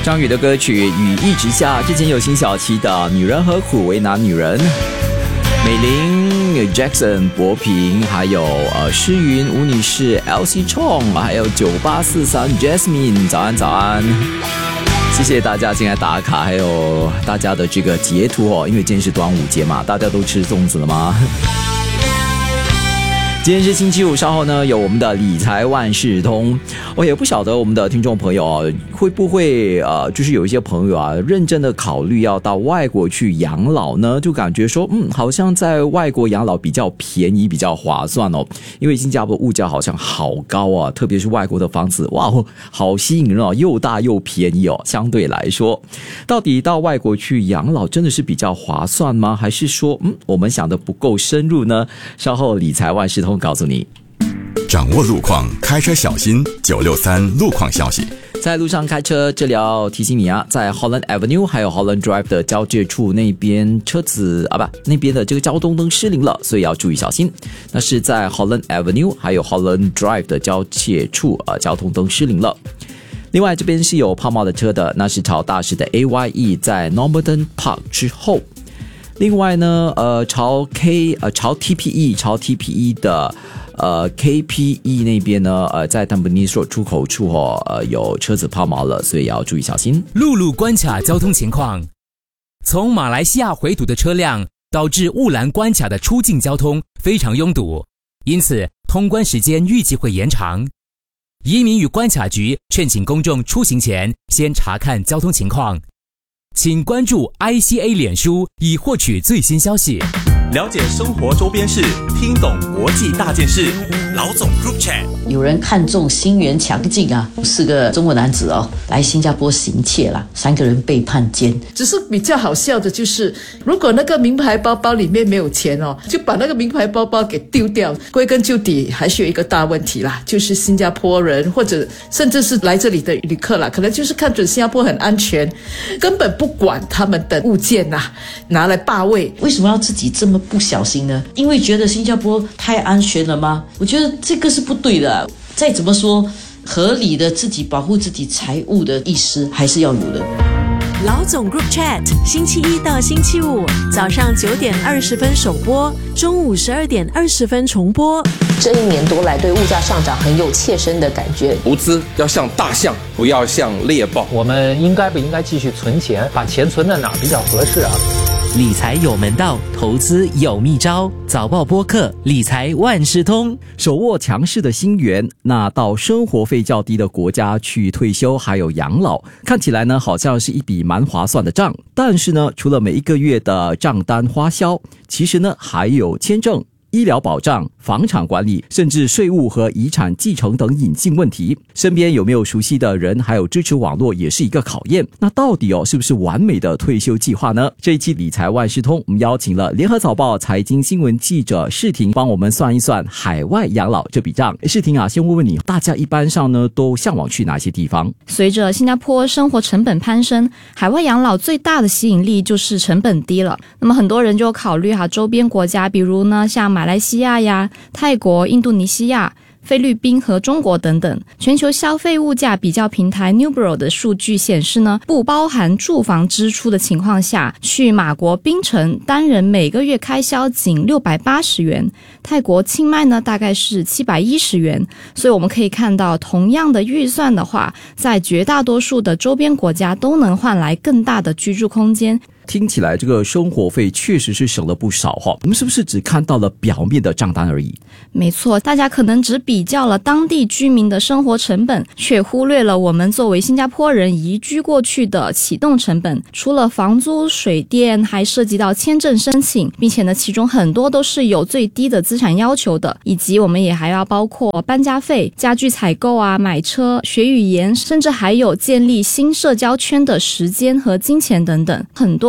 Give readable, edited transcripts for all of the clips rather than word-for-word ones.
张宇的歌曲《雨一直下》，之前有辛晓琪的《女人何苦为难女人》，美玲、Jackson、博平，还有诗云、吴女士、LC 冲，还有9843 Jasmine， 早安早安。谢谢大家进来打卡，还有大家的这个截图哦，因为今天是端午节嘛，大家都吃粽子了吗？今天是星期五，稍后呢有我们的理财万事通。我也不晓得我们的听众朋友啊，会不会就是有一些朋友啊，认真的考虑要到外国去养老呢？就感觉说，好像在外国养老比较便宜，比较划算哦。因为新加坡物价好像好高啊，特别是外国的房子，哇，好吸引人哦，又大又便宜哦。相对来说，到底到外国去养老真的是比较划算吗？还是说，我们想的不够深入呢？稍后理财万事通告诉你。 掌握路况，开车小心。963路况消息。 在路上开车，这里要提醒你啊，在 Holland Avenue 还有 Holland Drive 的交界处那边车子那边的这个交通灯失灵了，所以要注意小心。那是在 Holland Avenue 还有 Holland Drive 的交界处交通灯失灵了。另外这边是有抛锚的车的，那是朝大市的 AYE 在 Normanton Park 之后。另外呢朝 TPE 的KPE 那边呢在 Tampines Road 出口处有车子抛锚了，所以要注意小心。 陆路关卡交通情况，从马来西亚回堵的车辆导致雾兰关卡的出境交通非常拥堵，因此通关时间预计会延长。移民与关卡局劝请公众出行前先查看交通情况，请关注 ICA 脸书以获取最新消息。 了解生活周边事，听懂国际大件事。老总 Group Chat。 有人看中新源强劲啊，4个中国男子来新加坡行窃啦，3个人被判监。 只是比较好笑的就是，如果那个名牌包包里面没有钱就把那个名牌包包给丢掉。归根究底，还是有一个大问题啦，就是新加坡人或者甚至是来这里的旅客啦，可能就是看准新加坡很安全，根本不管他们的物件拿来霸位。 为什么要自己这么不小心呢？因为觉得新加坡太安全了吗？我觉得这个是不对的。再怎么说，合理的自己保护自己财物的意识还是要有的。 老总 Group Chat， 星期一到星期五早上9点20分首播，中午12点20分重播。 这1年多来，对物价上涨很有切身的感觉。 投资要像大象，不要像猎豹。 我们应该不应该继续存钱？把钱存在哪比较合适啊？ 理财有门道，投资有秘招。早报播客，理财万事通。 手握强势的新元，那到生活费较低的国家去退休还有养老，看起来呢好像是一笔蛮划算的账。但是呢，除了每一个月的账单花销，其实呢还有签证、医疗保障、房产管理，甚至税务和遗产继承等隐性问题。身边有没有熟悉的人，还有支持网络也是一个考验。那到底是不是完美的退休计划呢？这一期理财万事通，我们邀请了联合早报财经新闻记者世婷，帮我们算一算海外养老这笔账。世婷啊，先问问你，大家一般上呢都向往去哪些地方？ 随着新加坡生活成本攀升，海外养老最大的吸引力就是成本低了。那么很多人就考虑周边国家，比如呢像马来西亚呀、泰国、印度尼西亚、菲律宾和中国等等。全球消费物价比较平台 Newbro 的数据显示呢，不包含住房支出的情况下，去马国槟城单人每个月开销仅680元，泰国清迈呢大概是710元。所以我们可以看到，同样的预算的话，在绝大多数的周边国家都能换来更大的居住空间。 听起来这个生活费确实是省了不少我们是不是只看到了表面的账单而已？ 没错，大家可能只比较了当地居民的生活成本，却忽略了我们作为新加坡人移居过去的启动成本。除了房租、水电，还涉及到签证申请，并且呢其中很多都是有最低的资产要求的，以及我们也还要包括搬家费、家具采购买车、学语言，甚至还有建立新社交圈的时间和金钱等等。很多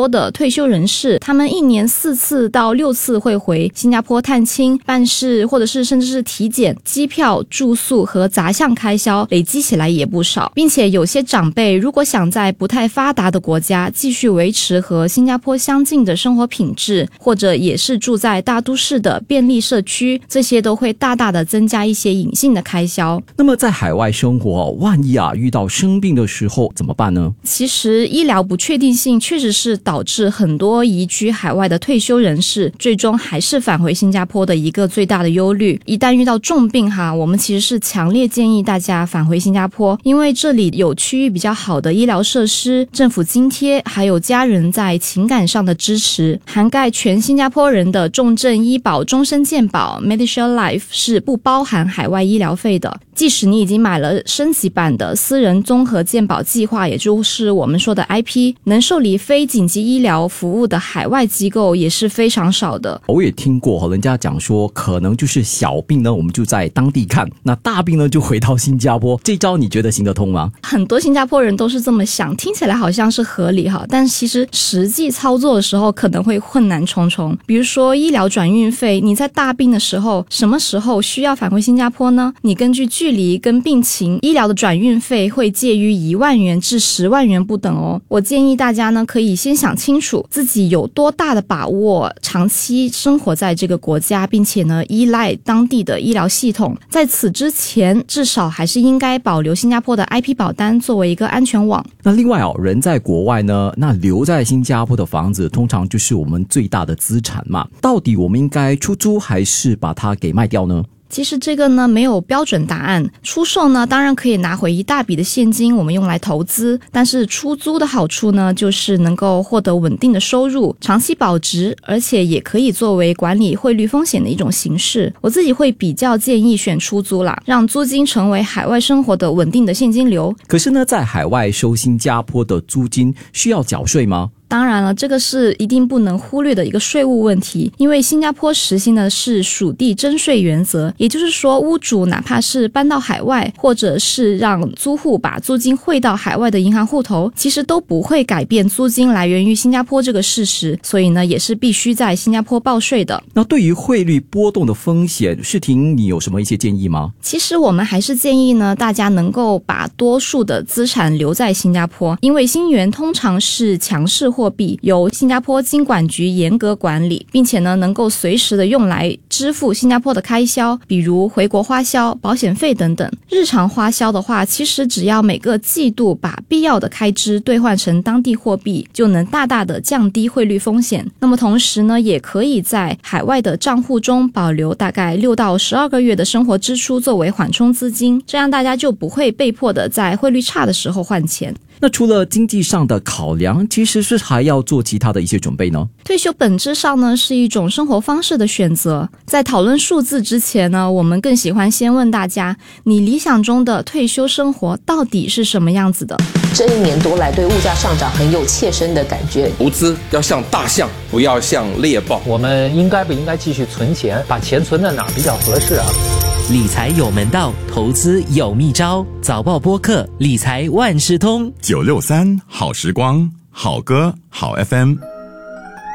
坡的退休人士，他们1年4次到6次会回新加坡探亲、办事，或者是甚至是体检、机票、住宿和杂项开销累积起来也不少，并且有些长辈如果想在不太发达的国家继续维持和新加坡相近的生活品质，或者也是住在大都市的便利社区，这些都会大大的增加一些隐性的开销。 那么在海外生活，万一遇到生病的时候怎么办呢？ 其实医疗不确定性确实是导致很多移居海外的退休人士最终还是返回新加坡的一个最大的忧虑。一旦遇到重病我们其实是强烈建议大家返回新加坡，因为这里有区域比较好的医疗设施、政府津贴，还有家人在情感上的支持，涵盖全新加坡人的重症医保、终身健保 Medishield Life 是不包含海外医疗费的。即使你已经买了升级版的私人综合健保计划，也就是我们说的 IP， 能受理非紧急医疗服务的海外机构也是非常少的。 我也听过人家讲说，可能就是小病呢我们就在当地看，那大病呢就回到新加坡，这招你觉得行得通吗？ 很多新加坡人都是这么想，听起来好像是合理但其实实际操作的时候可能会困难重重。比如说医疗转运费，你在大病的时候什么时候需要返回新加坡呢？你根据距离跟病情，医疗的转运费会介于1万元至10万元不等哦。我建议大家呢可以先想清楚自己有多大的把握长期生活在这个国家，并且呢依赖当地的医疗系统。在此之前至少还是应该保留新加坡的 IP 保单作为一个安全网。 那另外人在国外呢，那留在新加坡的房子通常就是我们最大的资产嘛，到底我们应该出租还是把它给卖掉呢？ 其实这个呢没有标准答案，出售呢当然可以拿回一大笔的现金，我们用来投资，但是出租的好处呢就是能够获得稳定的收入，长期保值，而且也可以作为管理汇率风险的一种形式。我自己会比较建议选出租啦，让租金成为海外生活的稳定的现金流。 可是呢，在海外收新加坡的租金需要缴税吗？ 当然了，这个是一定不能忽略的一个税务问题，因为新加坡实行的是属地征税原则，也就是说屋主哪怕是搬到海外，或者是让租户把租金汇到海外的银行户头，其实都不会改变租金来源于新加坡这个事实，所以呢也是必须在新加坡报税的。 那对于汇率波动的风险，世婷你有什么一些建议吗？ 其实我们还是建议呢大家能够把多数的资产留在新加坡，因为新元通常是强势货币，由新加坡金管局严格管理，并且呢能够随时的用来支付新加坡的开销，比如回国花销、保险费等等。日常花销的话，其实只要每个季度把必要的开支兑换成当地货币，就能大大的降低汇率风险。那么同时呢，也可以在海外的账户中保留大概6到12个月的生活支出作为缓冲资金，这样大家就不会被迫的在汇率差的时候换钱。 那除了经济上的考量，其实是还要做其他的一些准备呢？ 退休本质上呢是一种生活方式的选择。在讨论数字之前呢，我们更喜欢先问大家，你理想中的退休生活到底是什么样子的？ 这1年多来对物价上涨很有切身的感觉。 投资要像大象，不要像猎豹。 我们应该不应该继续存钱？把钱存在哪比较合适啊？ 理财有门道，投资有秘招。早报播客，理财万事通。 963好时光，好歌好 FM。